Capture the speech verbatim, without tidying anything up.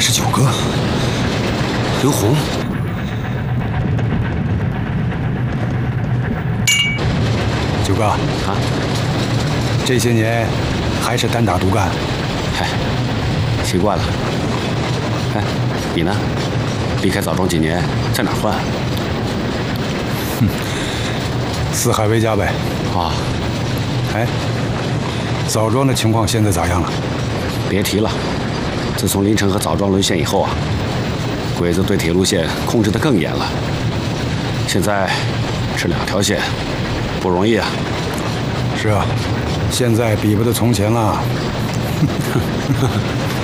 是九哥，刘红。九哥啊，这些年还是单打独干。 嗨，习惯了。哎，你呢？离开枣庄几年，在哪儿混？ 哼，四海为家呗。 啊， 哎，枣庄的情况现在咋样了？ 别提了，自从临城和枣庄沦陷以后啊，鬼子对铁路线控制得更严了。现在是两条线，不容易啊。 是啊，现在比不得从前了。